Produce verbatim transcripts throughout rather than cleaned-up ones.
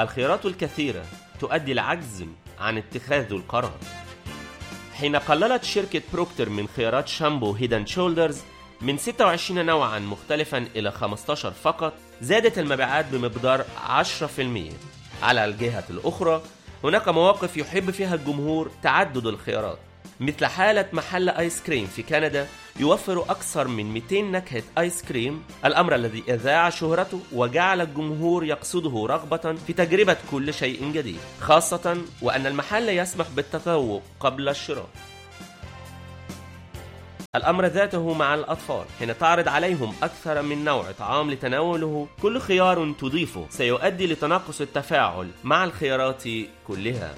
الخيارات الكثيرة تؤدي العجز عن اتخاذ القرار. حين قللت شركة بروكتر من خيارات شامبو هيد شولدرز من ستة وعشرين نوعاً مختلفاً إلى خمسة عشر فقط، زادت المبيعات بمقدار عشرة بالمئة. على الجهة الأخرى، هناك مواقف يحب فيها الجمهور تعدد الخيارات، مثل حالة محل آيس كريم في كندا يوفر أكثر من مئتين نكهة آيس كريم، الأمر الذي أذاع شهرته وجعل الجمهور يقصده رغبة في تجربة كل شيء جديد، خاصة وأن المحل يسمح بالتذوق قبل الشراء. الأمر ذاته مع الأطفال، حين تعرض عليهم أكثر من نوع طعام لتناوله، كل خيار تضيفه سيؤدي لتناقص التفاعل مع الخيارات كلها.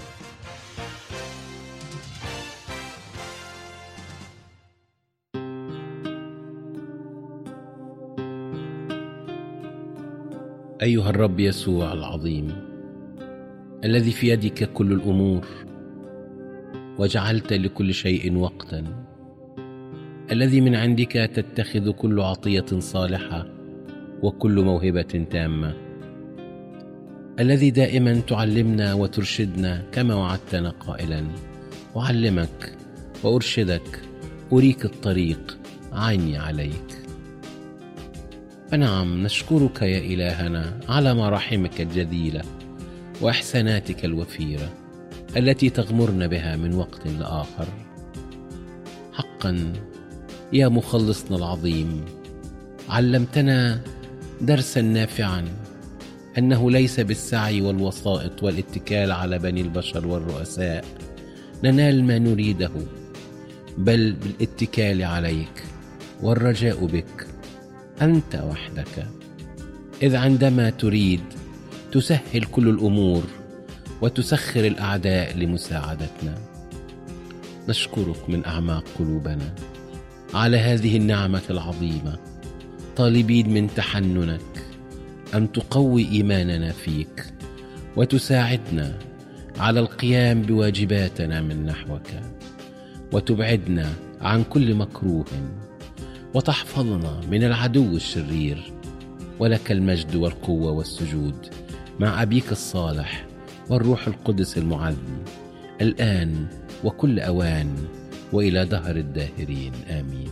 أيها الرب يسوع العظيم، الذي في يدك كل الأمور وجعلت لكل شيء وقتا، الذي من عندك تتخذ كل عطية صالحة وكل موهبة تامة، الذي دائما تعلمنا وترشدنا كما وعدتنا قائلا: أعلمك وأرشدك، أريك الطريق، عيني عليك. فنعم، نشكرك يا إلهنا على مراحمك الجديلة وإحساناتك الوفيرة التي تغمرنا بها من وقت لآخر. حقا يا مخلصنا العظيم، علمتنا درسا نافعا، أنه ليس بالسعي والوسائط والاتكال على بني البشر والرؤساء ننال ما نريده، بل بالاتكال عليك والرجاء بك أنت وحدك، إذ عندما تريد تسهل كل الأمور وتسخر الأعداء لمساعدتنا. نشكرك من أعماق قلوبنا على هذه النعمة العظيمة، طالبين من تحننك أن تقوي إيماننا فيك وتساعدنا على القيام بواجباتنا من نحوك، وتبعدنا عن كل مكروه، وتحفظنا من العدو الشرير. ولك المجد والقوة والسجود مع أبيك الصالح والروح القدس المعزي، الآن وكل أوان وإلى دهر الداهرين، آمين.